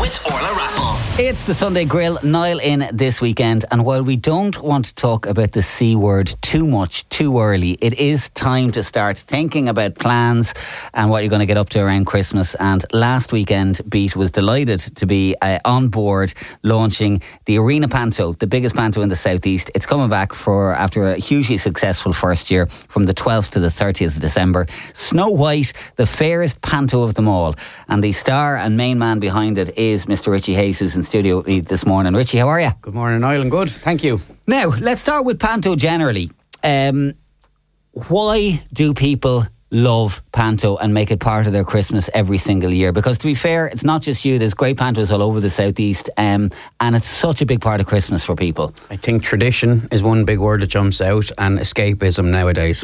with Orla Rappel. It's the Sunday Grill, Niall in this weekend, and while we don't want to talk about the C word too much too early, it is time to start thinking about plans and what you're going to get up to around Christmas. And last weekend, Beat was delighted to be on board launching the Arena Panto, the biggest panto in the southeast. It's coming back after a hugely successful first year from the 12th to the 30th of December. Snow White, the fairest panto of them all, and the star and main man behind it is Mr. Richie Hayes, who's in studio with me this morning. Richie, how are you? Good morning, Niall. I'm good, thank you. Now, let's start with panto generally. Why do people love panto and make it part of their Christmas every single year? Because to be fair, it's not just you. There's great pantos all over the southeast, and it's such a big part of Christmas for people. I think tradition is one big word that jumps out, and escapism nowadays.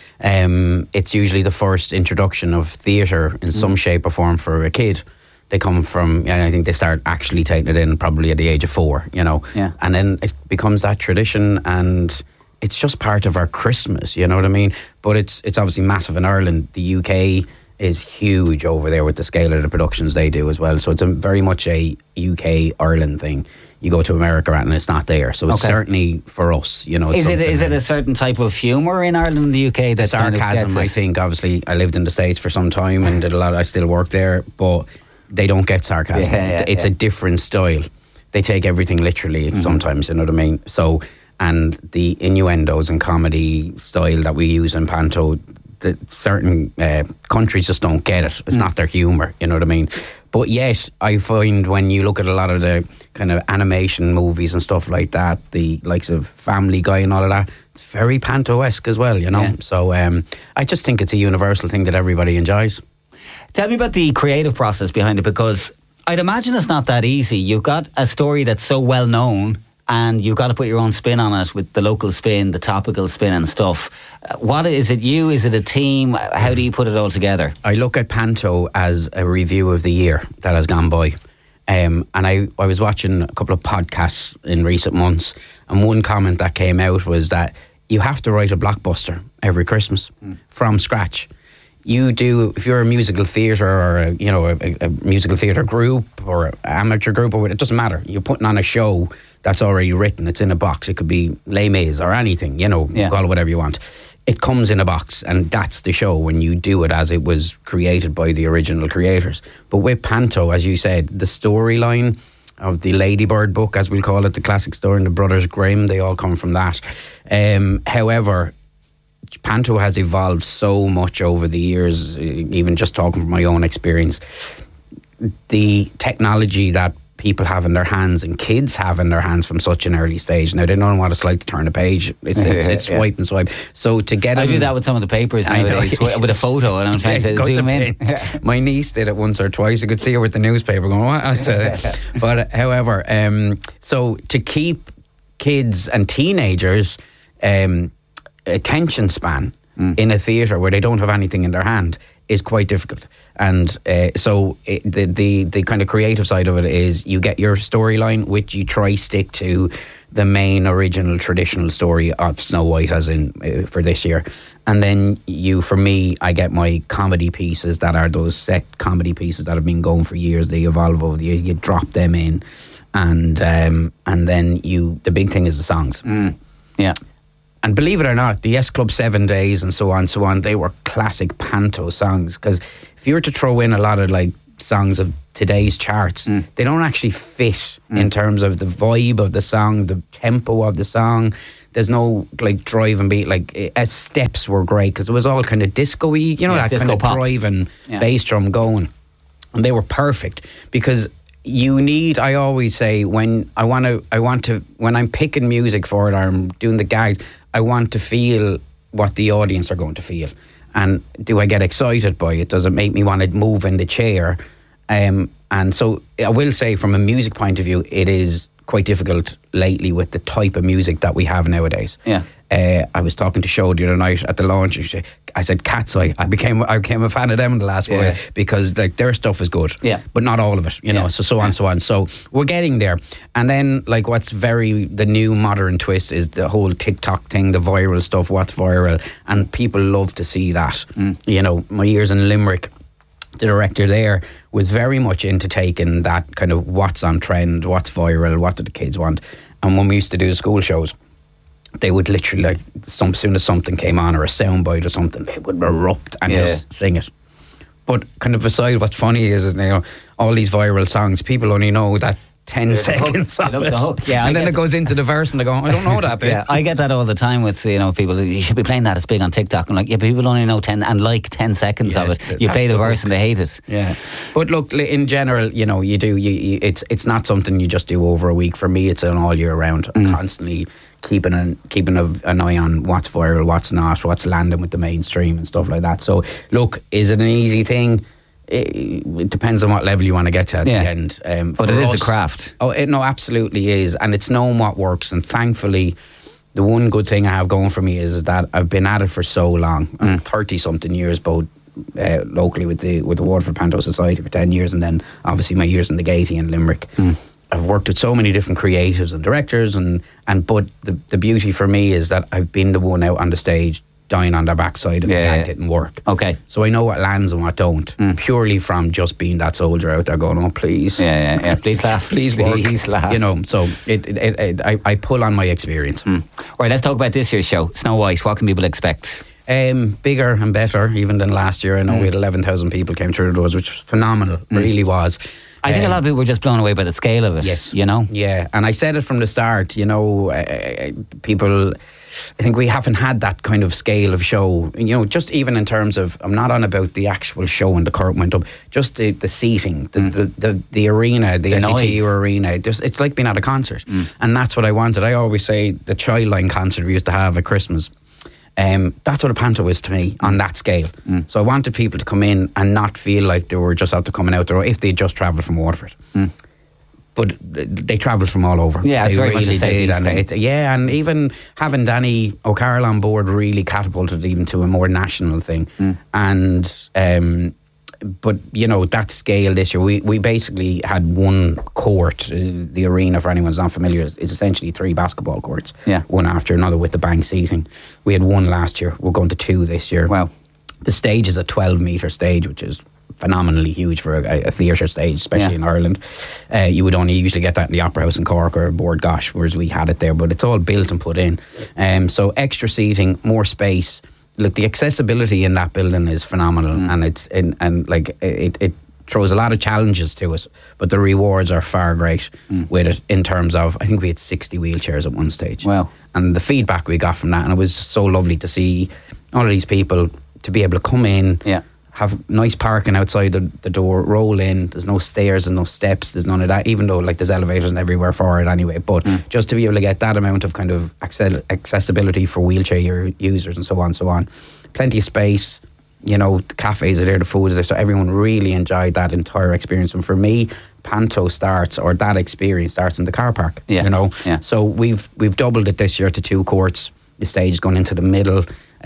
It's usually the first introduction of theatre in some shape or form for a kid. They come from, I think they start actually taking it in probably at the age of 4, Yeah. And then it becomes that tradition, and it's just part of our Christmas, you know what I mean? But it's obviously massive in Ireland. The UK is huge over there with the scale of the productions they do as well. So it's very much a UK-Ireland thing. You go to America and it's not there. So it's certainly for us, you know. Is it a certain type of humour in Ireland and the UK that sarcasm, kind of gets I think. Obviously, I lived in the States for some time and did a lot. I still work there, but they don't get sarcasm. It's a different style. They take everything literally sometimes, you know what I mean? So, and the innuendos and comedy style that we use in panto, that certain countries just don't get it. It's not their humour, you know what I mean? But yet, I find when you look at a lot of the kind of animation movies and stuff like that, the likes of Family Guy and all of that, it's very panto-esque as well, you know? Yeah. So I just think it's a universal thing that everybody enjoys. Tell me about the creative process behind it, because I'd imagine it's not that easy. You've got a story that's so well known and you've got to put your own spin on it with the local spin, the topical spin and stuff. What is it you? Is it a team? How do you put it all together? I look at panto as a review of the year that has gone by. And I was watching a couple of podcasts in recent months, and one comment that came out was that you have to write a blockbuster every Christmas from scratch. You do, if you're a musical theatre or a musical theatre group or amateur group, or it doesn't matter. You're putting on a show that's already written. It's in a box. It could be Les Mis or anything, call it whatever you want. It comes in a box, and that's the show when you do it as it was created by the original creators. But with panto, as you said, the storyline of the Ladybird book, as we'll call it, the classic story, and the Brothers Grimm, they all come from that. However, panto has evolved so much over the years, even just talking from my own experience. The technology that people have in their hands and kids have in their hands from such an early stage. Now, they don't know what it's like to turn a page. It's swipe and swipe. So to get I do that with some of the papers nowadays, with a photo, and I'm trying to zoom in. My niece did it once or twice. You could see her with the newspaper going, what? I said, but however, so to keep kids and teenagers attention span in a theatre where they don't have anything in their hand is quite difficult. And so the kind of creative side of it is you get your storyline, which you try stick to the main original traditional story of Snow White, as in for this year. And then I get my comedy pieces that are those set comedy pieces that have been going for years. They evolve over the years. You drop them in, and then the big thing is the songs. Yeah. And believe it or not, the S Club 7 Days and so on, they were classic panto songs. Because if you were to throw in a lot of like songs of today's charts, they don't actually fit in terms of the vibe of the song, the tempo of the song. There's no like drive and beat. Like steps were great because it was all kind of disco-y, that kind of driving bass drum going. And they were perfect because I always say when when I'm picking music for it or I'm doing the gags, I want to feel what the audience are going to feel. And do I get excited by it? Does it make me want to move in the chair? And so I will say from a music point of view, it is quite difficult lately with the type of music that we have nowadays. Yeah. I was talking to Show the other night at the launch. I said Cat's Eye. I became a fan of them in the last while because like their stuff is good, but not all of it, so on. So we're getting there. And then like the new modern twist is the whole TikTok thing, the viral stuff, what's viral, and people love to see that. My years in Limerick, the director there was very much into taking that kind of what's on trend, what's viral, what do the kids want. And when we used to do the school shows, they would literally, like, as soon as something came on or a soundbite or something, they would erupt and just sing it. But kind of aside, what's funny is you know, all these viral songs, people only know that 10 seconds of it. Yeah, and then it goes into the verse and they go, I don't know that bit. Yeah, I get that all the time with, you know, people, you should be playing that, it's big on TikTok. I'm like, yeah, people only know 10 seconds of it. You play the verse and they hate it. Yeah. But look, in general, you know, it's not something you just do over a week. For me, it's an all year round. I'm constantly keeping an eye on what's viral, what's not, what's landing with the mainstream and stuff like that. So look, is it an easy thing? It depends on what level you want to get to at the end. But it is a craft. Oh, it absolutely is. And it's knowing what works. And thankfully, the one good thing I have going for me is that I've been at it for so long. I'm 30-something years, both locally with the Waterford Panto Society for 10 years, and then obviously my years in the Gaiety and Limerick. I've worked with so many different creatives and directors, but the beauty for me is that I've been the one out on the stage dying on their backside if that didn't work. Okay. So I know what lands and what don't, purely from just being that soldier out there going, oh, please. Yeah. Please laugh. Please work. Please laugh. You know, so I pull on my experience. Right, let's talk about this year's show, Snow White. What can people expect? Bigger and better even than last year. I know we had 11,000 people came through the doors, which was phenomenal. Really was. I think a lot of people were just blown away by the scale of it. Yes. You know? Yeah, and I said it from the start, you know, people... I think we haven't had that kind of scale of show, you know, just even in terms of, I'm not on about the actual show and the curtain went up, just the seating, the arena, the NCT arena, it's like being at a concert. And that's what I wanted. I always say the Childline concert we used to have at Christmas, that's what a panto is to me on that scale. So I wanted people to come in and not feel like they were just after coming out there, or if they just travelled from Waterford. But they travelled from all over. Yeah, it's they very really much a did. And even having Danny O'Carroll on board really catapulted even to a more national thing. But you know, that scale this year, we basically had one court. The arena, for anyone who's not familiar, is essentially 3 basketball courts. Yeah, one after another with the bank seating. We had 1 last year. We're going to 2 this year. Wow. The stage is a 12-metre stage, which is phenomenally huge for a theatre stage, especially in Ireland. You would only usually get that in the Opera House in Cork or Bord Gosh, whereas we had it there, but it's all built and put in. So extra seating, more space. Look, the accessibility in that building is phenomenal, and it throws a lot of challenges to us, but the rewards are far great with it, in terms of, I think we had 60 wheelchairs at one stage. Wow. And the feedback we got from that, and it was so lovely to see all of these people to be able to come in, have nice parking outside the door, roll in. There's no stairs, there's no steps, there's none of that, even though like there's elevators and everywhere for it anyway. But just to be able to get that amount of kind of accessibility for wheelchair users and so on. Plenty of space, you know, the cafes are there, the food is there, so everyone really enjoyed that entire experience. And for me, Panto starts, or that experience starts in the car park, you know. Yeah. So we've doubled it this year to 2 courts. The stage is going into the middle.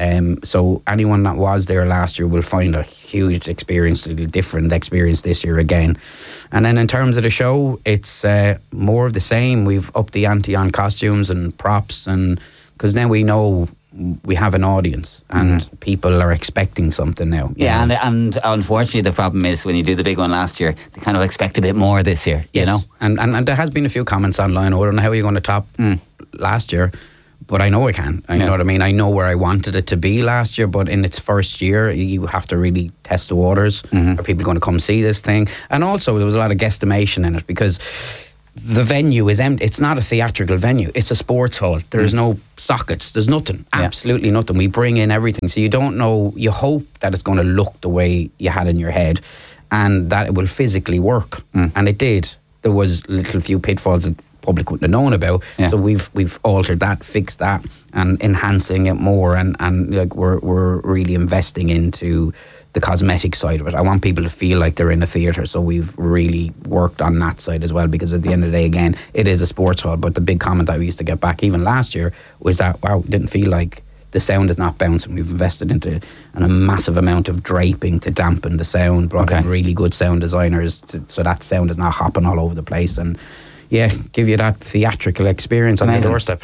So anyone that was there last year will find a huge experience, a different experience this year again. And then in terms of the show, it's more of the same. We've upped the ante on costumes and props, and because now we know we have an audience and people are expecting something now. Yeah, and unfortunately the problem is when you do the big one last year, they kind of expect a bit more this year, you know? And there has been a few comments online, I don't know how you're going to top last year. But I know I can. You know what I mean? I know where I wanted it to be last year, but in its first year, you have to really test the waters. Are people going to come see this thing? And also, there was a lot of guesstimation in it, because the venue is empty. It's not a theatrical venue. It's a sports hall. There's no sockets. There's nothing. Absolutely nothing. We bring in everything. So you don't know. You hope that it's going to look the way you had in your head and that it will physically work. And it did. There was little few pitfalls that public wouldn't have known about, so we've altered that, fixed that, and enhancing it more, and like we're really investing into the cosmetic side of it. I want people to feel like they're in a theatre, so we've really worked on that side as well, because at the end of the day, again, it is a sports hall. But the big comment that we used to get back even last year was that, wow, it didn't feel like the sound is not bouncing. We've invested into a massive amount of draping to dampen the sound, brought in really good sound designers so that sound is not hopping all over the place, and give you that theatrical experience on the doorstep.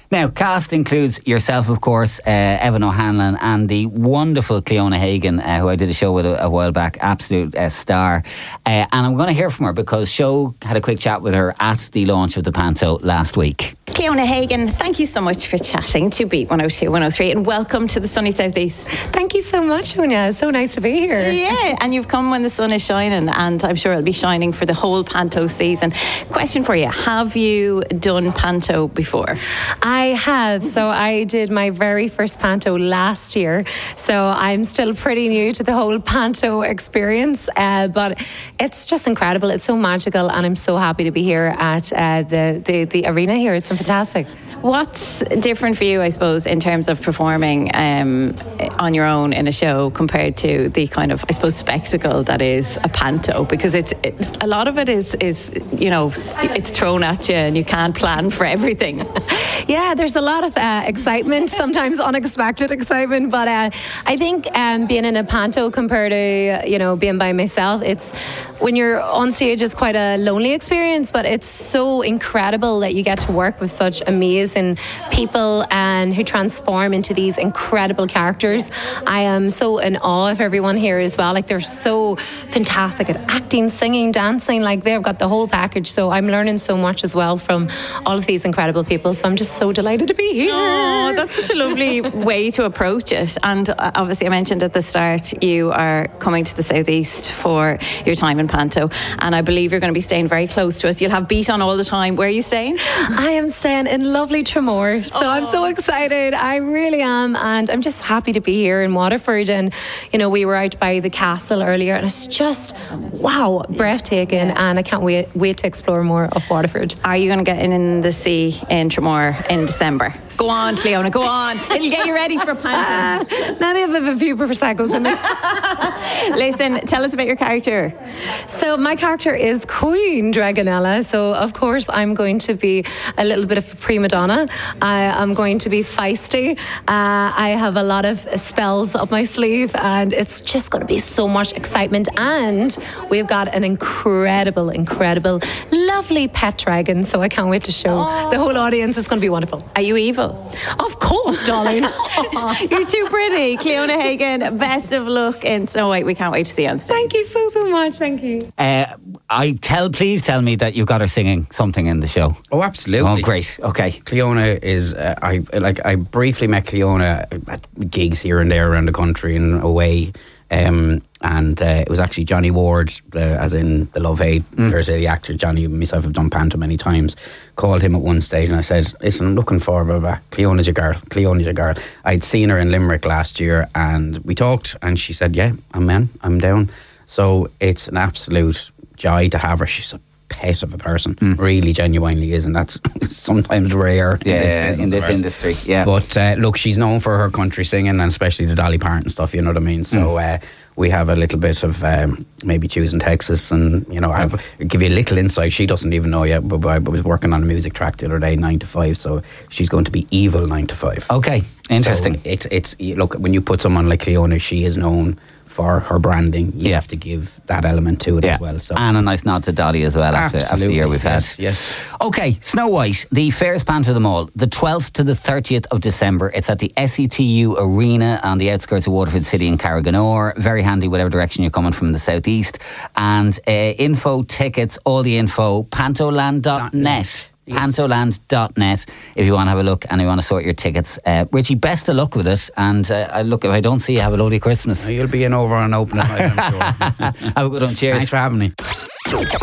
Now, cast includes yourself, of course, Evan O'Hanlon, and the wonderful Cleona Hagan, who I did a show with a while back, absolute star. And I'm going to hear from her because Show had a quick chat with her at the launch of the Panto last week. Cleona Hagan, thank you so much for chatting to Beat 102, 103, and welcome to the sunny southeast. Thank you so much, Una. It's so nice to be here. Yeah, and you've come when the sun is shining, and I'm sure it'll be shining for the whole Panto season. Question for you, have you done Panto before? I have. So I did my very first Panto last year, so I'm still pretty new to the whole Panto experience, but it's just incredible. It's so magical, and I'm so happy to be here at the arena here. It's fantastic. What's different for you, I suppose, in terms of performing on your own in a show compared to the kind of, I suppose, spectacle that is a Panto? Because it's a lot of it is it's thrown at you and you can't plan for everything. Yeah, there's a lot of excitement, sometimes unexpected excitement, but I think being in a Panto compared to being by myself, it's when you're on stage, it's quite a lonely experience, but it's so incredible that you get to work with such amazing people and who transform into these incredible characters. I am so in awe of everyone here as well. Like, they're so fantastic at acting, singing, dancing. Like, they've got the whole package. So I'm learning so much as well from all of these incredible people. So I'm just so delighted to be here. Oh, that's such a lovely way to approach it. And obviously, I mentioned at the start, you are coming to the southeast for your time in Panto, and I believe you're going to be staying very close to us. You'll have Beat on all the time. Where are you staying? I am staying in lovely Tramore, so I'm so excited. I really am, and I'm just happy to be here in Waterford. And we were out by the castle earlier, and it's just breathtaking. And I can't wait to explore more of Waterford. Are you going to get in the sea in Tramore in December? Go on, Cleona, go on. It'll get you ready for Panto. Maybe I have a few Prosecco's in me. Listen, tell us about your character. So my character is Queen Dragonella. So of course I'm going to be a little bit of a prima donna. I'm going to be feisty. I have a lot of spells up my sleeve, and it's just going to be so much excitement. And we've got an incredible, lovely pet dragon. So I can't wait to show the whole audience. It's going to be wonderful. Are you evil? Of course, darling. You're too pretty. Cleona Hagan, best of luck in Snow White. We can't wait to see you on stage. Thank you so much. Thank you. Please tell me that you got her singing something in the show. Oh, absolutely. Oh, great. Okay. Cleona is, I briefly met Cleona at gigs here and there around the country and away. And it was actually Johnny Ward, as in the Love Hate Thursday, the actor. Johnny and myself have done Panto many times. Called him at one stage and I said, listen, I'm looking for Cleona's your girl. I'd seen her in Limerick last year and we talked and she said, yeah, I'm down. So it's an absolute joy to have her. She's a pet of a person, really genuinely is, and that's sometimes rare in this industry. Yeah. But look, she's known for her country singing, and especially the Dolly Parton stuff, you know what I mean? So we have a little bit of maybe choosing Texas, and I'll give you a little insight. She doesn't even know yet, but I was working on a music track the other day, 9 to 5, so she's going to be evil 9 to 5. Okay, interesting. So it's look, when you put someone like Cleona, she is known for her branding. You have to give that element to it as well. So. And a nice nod to Dolly as well after the year we've had. Yes. Okay, Snow White, the fairest Panto of them all, the 12th to the 30th of December. It's at the SETU Arena on the outskirts of Waterford City in Carriganore. Very handy, whatever direction you're coming from the southeast. And info, tickets, all the info, pantoland.net. Pantoland.net if you want to have a look and you want to sort your tickets. Richie, best of luck with it, and look, if I don't see you, have a lovely Christmas. You'll be in over on opening night, I'm sure. Have a good one. Cheers. Thanks for having me.